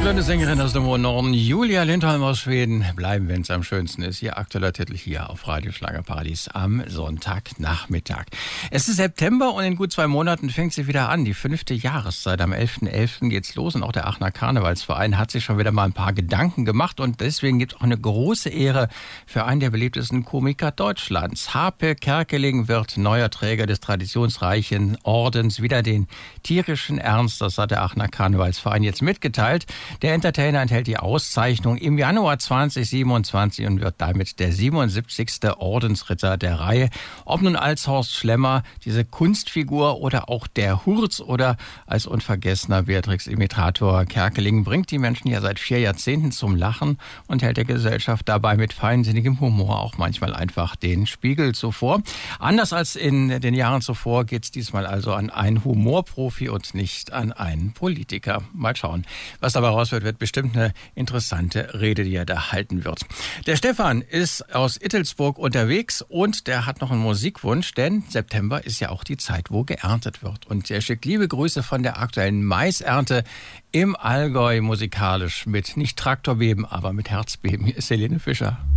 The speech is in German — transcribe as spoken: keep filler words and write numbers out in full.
blonde Sängerin aus dem hohen Norden, Julia Lindholm aus Schweden. Bleiben, wenn es am schönsten ist. Ihr aktueller Titel hier auf Radio Schlagerparadies am Sonntagnachmittag. Es ist September und in gut zwei Monaten fängt sie wieder an. Die fünfte Jahreszeit. Am elften elften geht's los und auch der Aachener Karnevalsverein hat sich schon wieder mal ein paar Gedanken gemacht und deswegen gibt es auch eine große Ehre für einen der beliebtesten Komiker Deutschlands. Harpe Kerkeling wird neuer Träger des traditionsreichen Ordens. Wieder den tierischen Ernst, das hat der Aachener Karnevalsverein jetzt mitgeteilt. Der Entertainer enthält die Auszeichnung im Januar zwanzig siebenundzwanzig und wird damit der siebenundsiebzigste Ordensritter der Reihe. Ob nun als Horst Schlemmer, diese Kunstfigur, oder auch der Hurz oder als unvergessener Beatrix-Imitator Kerkeling bringt die Menschen ja seit vier Jahrzehnten zum Lachen und hält der Gesellschaft dabei mit feinsinnigem Humor auch manchmal einfach den Spiegel zuvor. Anders als in den Jahren zuvor geht es diesmal also an einen Humorprofi und nicht an einen Politiker. Mal schauen, was dabei raus wird, wird bestimmt eine interessante Rede, die er da halten wird. Der Stefan ist aus Ittelsburg unterwegs und der hat noch einen Musikwunsch, denn September ist ja auch die Zeit, wo geerntet wird. Und er schickt liebe Grüße von der aktuellen Maisernte im Allgäu musikalisch mit nicht Traktorbeben, aber mit Herzbeben. Hier ist Helene Fischer.